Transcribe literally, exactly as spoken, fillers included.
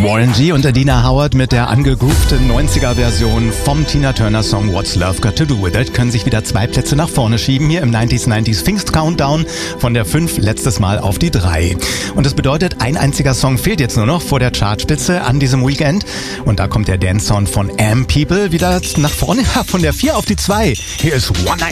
Warren G. und Adina Howard mit der angegroovten neunziger-Version vom Tina Turner Song What's Love Got to Do With It können sich wieder zwei Plätze nach vorne schieben hier im neunziger neunzig Pfingst Countdown von der fünf letztes Mal auf die drei. Und das bedeutet, ein einziger Song fehlt jetzt nur noch vor der Chartspitze an diesem Weekend. Und da kommt der Dance-Song von Am People wieder nach vorne von der vier auf die zwei. Hier ist One Night